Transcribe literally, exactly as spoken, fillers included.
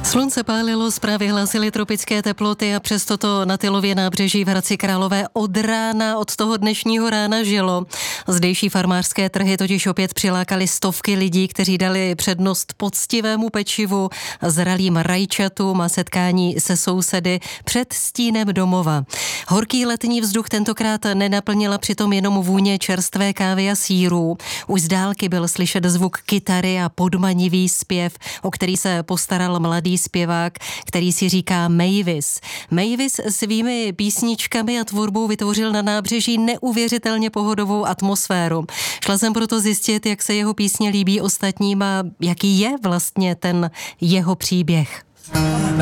Slunce pálilo, zprávy hlásily tropické teploty a přesto to na Tylově nábřeží v Hradci Králové od rána, od toho dnešního rána žilo. Zdejší farmářské trhy totiž opět přilákaly stovky lidí, kteří dali přednost poctivému pečivu, zralým rajčatům a setkání se sousedy před stínem domova. Horký letní vzduch tentokrát nenaplnila přitom jenom vůně čerstvé kávy a sýrů. Už z dálky byl slyšet zvuk kytary a podmanivý zpěv, o který se postaral mladý zpěvák, který si říká Mavis. Mavis svými písničkami a tvorbou vytvořil na nábřeží neuvěřitelně pohodovou atmosféru. Šla jsem proto zjistit, jak se jeho písně líbí ostatním a jaký je vlastně ten jeho příběh.